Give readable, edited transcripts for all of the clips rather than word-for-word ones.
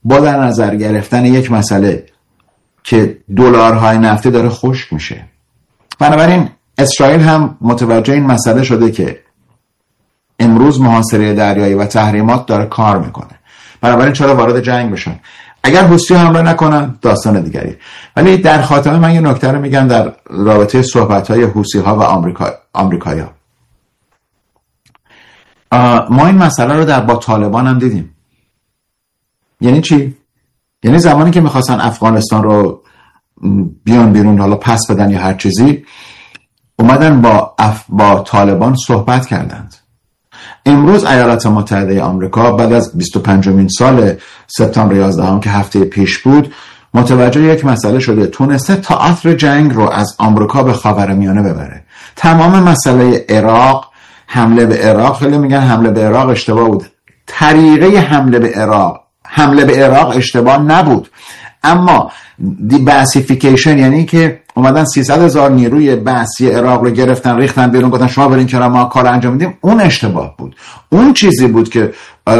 با در نظر گرفتن یک مسئله که دلارهای نفتی داره خشک میشه. بنابراین اسرائیل هم متوجه این مسئله شده که امروز محاصره دریایی و تحریمات داره کار میکنه، بنابراین چرا وارد جنگ بشن؟ اگر حوثی‌ها حمله نکنن داستان دیگری. ولی در خاتمه من یه نکته رو میگم در رابطه صحبت‌های حوثی‌ها و آمریکایی‌ها. ما این مسئله رو با طالبان هم دیدیم. یعنی چی؟ یعنی زمانی که میخواستن افغانستان رو بیان بیرون، حالا پس بدن یا هر چیزی، اومدن با طالبان صحبت کردند. امروز ایالات متحده آمریکا بعد از 25مین سال سپتامبر 11 که هفته پیش بود متوجه یک مسئله شده، تونسته تئاتر جنگ رو از آمریکا به خاورمیانه ببره. تمام مسئله عراق، حمله به عراق، خیلی میگن حمله به عراق اشتباه بود. طریقه حمله به عراق اشتباه نبود، اما دی باسیفیکیشن، یعنی که اومدن 300,000 نیروی بعثی عراق رو گرفتن ریختن بیرون، گفتن شما برین کنار ما کار انجام میدیم، اون اشتباه بود. اون چیزی بود که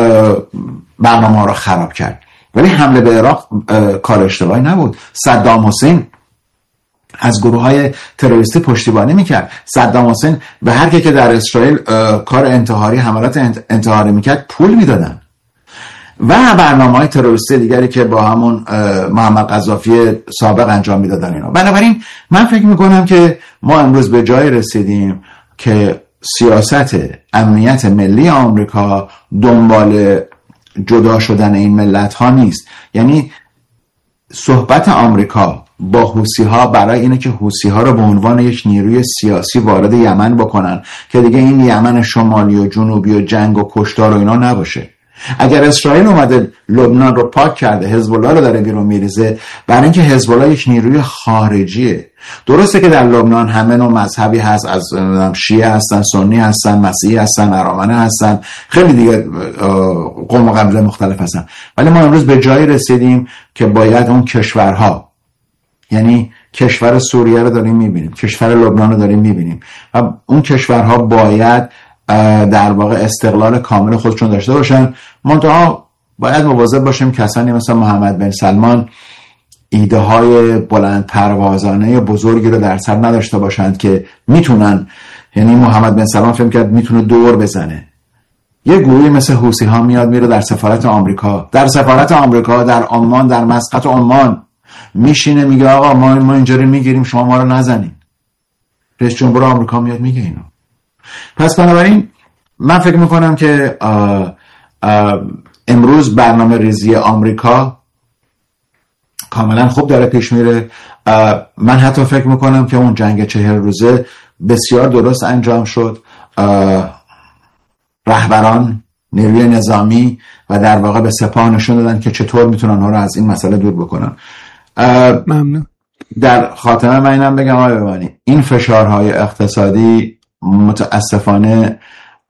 برنامه رو خراب کرد. ولی حمله به عراق کار اشتباهی نبود. صدام حسین از گروه‌های تروریستی پشتیبانی میکرد. صدام حسین به هر کی که در اسرائیل کار انتحاری، حملات انتحاری میکرد پول میدادن. و برنامه‌های تروریستی دیگری که با همون محمد قذافی سابق انجام میدادن اینا. بنابراین من فکر میکنم که ما امروز به جای رسیدیم که سیاست امنیت ملی آمریکا دنبال جدا شدن این ملت ها نیست. یعنی صحبت آمریکا با حوثی‌ها برای اینه که حوثی‌ها رو به عنوان یک نیروی سیاسی وارد یمن بکنن که دیگه این یمن شمالی و جنوبی و جنگ و کشتار و اینا نباشه. اگر اسرائیل اومده لبنان رو پاک کرده، حزب الله رو داره بیرون میریزه، برای اینکه حزب الله یک نیروی خارجیه. درسته که در لبنان همه نوع مذهبی هست، از شیعه هستن، سنی هستن، مسیحی هستن، ارامنه هستن، خیلی دیگه قوم و قبیله مختلف هستن، ولی ما امروز به جایی رسیدیم که باید اون کشورها، یعنی کشور سوریه رو داریم میبینیم، کشور لبنان رو داریم میبینیم، و اون کشورها باید در واقع استقلال کامل خودشون داشته باشن. منتها باید مواظب باشیم کسانی مثل محمد بن سلمان ایده های بلند پروازانه بزرگی رو در سر نداشته باشند که میتونن، یعنی محمد بن سلمان فکر کرد میتونه دور بزنه. یه گروهی مثل حوثی ها میاد میره در سفارت آمریکا، در عمان، در مسقط عمان میشینه میگه آقا ما اینجوری میگیریم شما ما رو نزنین. رئیس جمهور آمریکا میاد میگه اینو. پس بنابراین من فکر میکنم که امروز برنامه ریزی آمریکا کاملا خوب داره پیش میره. من حتی فکر میکنم که اون جنگ 40 روزه بسیار درست انجام شد. رهبران نیروی نظامی و در واقع به سپاه نشون دادن که چطور میتونن اونها رو از این مسئله دور بکنن. ممنون. در خاتمه من اینم بگم آقای ببانی، این فشارهای اقتصادی متاسفانه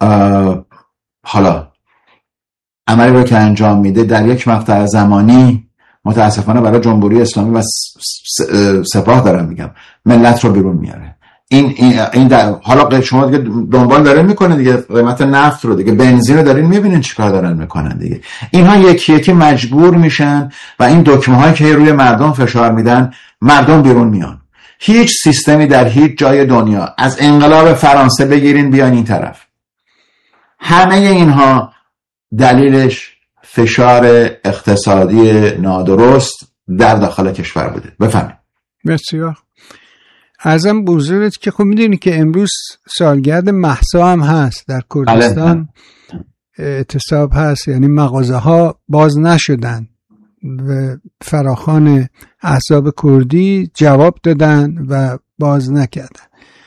حالا عملی رو که انجام میده در یک مقطع زمانی متاسفانه برای جمهوری اسلامی و سپاه دارم میگم ملت رو بیرون میاره. این در حالا شما دیگه دنبال دارین میکنه دیگه، قیمت نفت رو دیگه، بنزین رو دارین میبینین چیکار دارن میکنن دیگه. اینها یکی یکی مجبور میشن و این دکمه هایی که روی مردم فشار میدن مردم بیرون میان. هیچ سیستمی در هیچ جای دنیا، از انقلاب فرانسه بگیرین بیان این طرف، همه اینها دلیلش فشار اقتصادی نادرست در داخل کشور بوده. بفهمید. بسیار. ازم بزرگت که خب میدونی که امروز سالگرد مهسا هم هست در کردستان. اعتصاب هست، یعنی مغازه ها باز نشدن و فراخوان احزاب کردی جواب دادن و باز نکردن.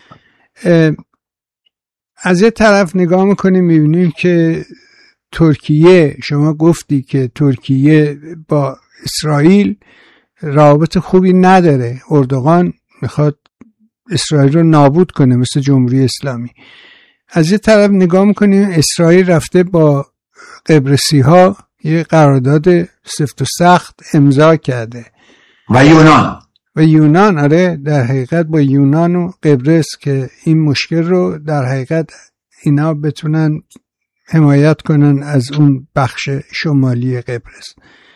از یه طرف نگاه میکنیم میبینیم که ترکیه، شما گفتی که ترکیه با اسرائیل روابط خوبی نداره، اردوغان میخواد اسرائیل رو نابود کنه مثل جمهوری اسلامی. از یه طرف نگاه میکنیم اسرائیل رفته با قبرسی ها یه قرارداد سفت و سخت امضا کرده و یونان آره، در حقیقت با یونان و قبرس که این مشکل رو در حقیقت اینا بتونن حمایت کنن از اون بخش شمالی قبرس.